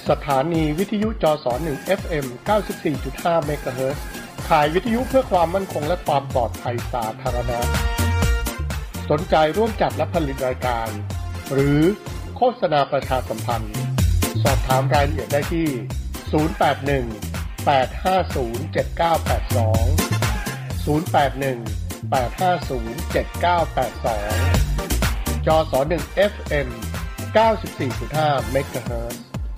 สถานีวิทยุจส1 FM 94.5 เมกะเฮิรตซ์ขายวิทยุเพื่อความมั่นคงและความปลอดภัยสาธารณะสนใจร่วมจัดและผลิตรายการหรือโฆษณาประชาสัมพันธ์สอบถามรายละเอียดได้ที่081 850 7982 081 850 7982 จส1 FM 94.5 เมกะเฮิรตซ์